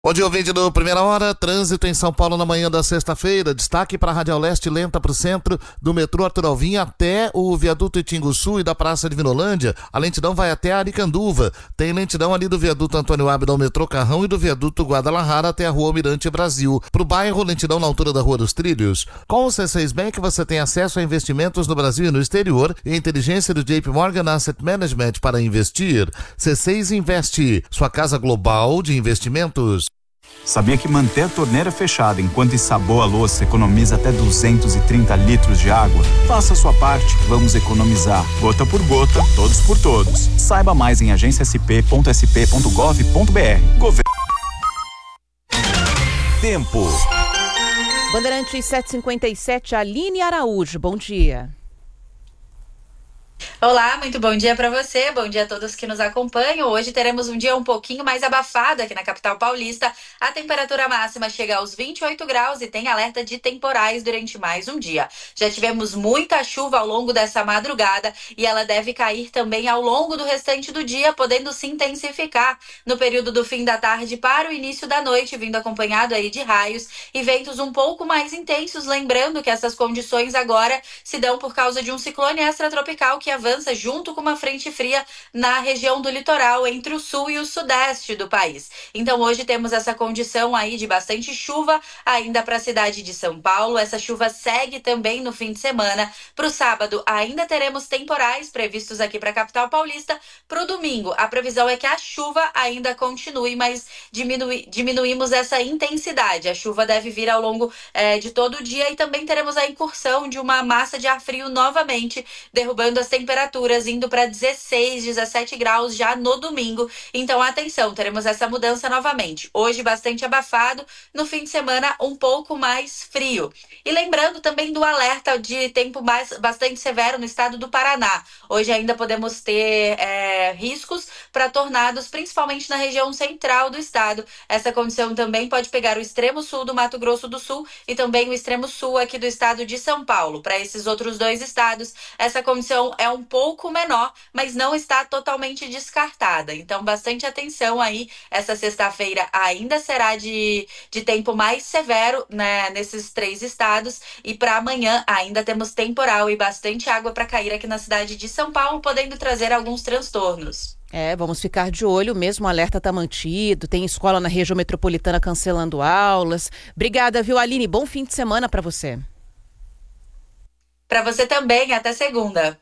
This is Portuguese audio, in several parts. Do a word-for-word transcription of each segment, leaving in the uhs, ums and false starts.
Bom dia, ouvinte do Primeira Hora. Trânsito em São Paulo na manhã da sexta-feira. Destaque para a Radial Leste lenta para o centro do metrô Arthur Alvim até o viaduto Itinguçu e da Praça de Vinolândia. A lentidão vai até a Aricanduva. Tem lentidão ali do viaduto Antônio Ábida ao metrô Carrão e do viaduto Guadalajara até a Rua Almirante Brasil. Para o bairro, lentidão na altura da Rua dos Trilhos. Com o C seis Bank você tem acesso a investimentos no Brasil e no exterior e a inteligência do J P Morgan Asset Management para investir. C seis Investe, sua casa global de investimentos. Sabia que manter a torneira fechada enquanto ensaboa a louça economiza até duzentos e trinta litros de água? Faça a sua parte, vamos economizar. Gota por gota, todos por todos. Saiba mais em agência s p ponto s p ponto gov ponto b r. Governo. Tempo. Bandeirantes sete e cinquenta e sete, Aline Araújo, bom dia. Olá, muito bom dia para você, bom dia a todos que nos acompanham. Hoje teremos um dia um pouquinho mais abafado aqui na capital paulista. A temperatura máxima chega aos vinte e oito graus e tem alerta de temporais durante mais um dia. Já tivemos muita chuva ao longo dessa madrugada e ela deve cair também ao longo do restante do dia, podendo se intensificar no período do fim da tarde para o início da noite, vindo acompanhado aí de raios e ventos um pouco mais intensos. Lembrando que essas condições agora se dão por causa de um ciclone extratropical que avança junto com uma frente fria na região do litoral, entre o sul e o sudeste do país. Então hoje temos essa condição aí de bastante chuva ainda para a cidade de São Paulo. Essa chuva segue também no fim de semana. Para o sábado ainda teremos temporais previstos aqui para a capital paulista. Para o domingo a previsão é que a chuva ainda continue, mas diminui, diminuímos essa intensidade. A chuva deve vir ao longo é, de todo o dia e também teremos a incursão de uma massa de ar frio novamente, derrubando as temperaturas, indo para dezesseis, dezessete graus já no domingo. Então atenção, teremos essa mudança novamente. Hoje bastante abafado, no fim de semana um pouco mais frio. E lembrando também do alerta de tempo mais, bastante severo no estado do Paraná. Hoje ainda podemos ter é, riscos para tornados, principalmente na região central do estado. Essa condição também pode pegar o extremo sul do Mato Grosso do Sul e também o extremo sul aqui do estado de São Paulo. Para esses outros dois estados, essa condição é um pouco menor, mas não está totalmente descartada. Então, bastante atenção aí. Essa sexta-feira ainda será de, de tempo mais severo, né, nesses três estados. E para amanhã ainda temos temporal e bastante água para cair aqui na cidade de São Paulo, podendo trazer alguns transtornos. É, vamos ficar de olho, mesmo o alerta está mantido, tem escola na região metropolitana cancelando aulas. Obrigada, viu, Aline? Bom fim de semana para você. Para você também, até segunda.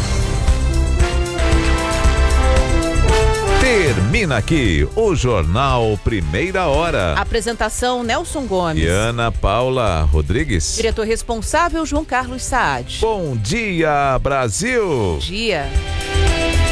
Termina aqui o Jornal Primeira Hora. Apresentação Nelson Gomes. E Ana Paula Rodrigues. Diretor responsável João Carlos Saad. Bom dia, Brasil. Bom dia.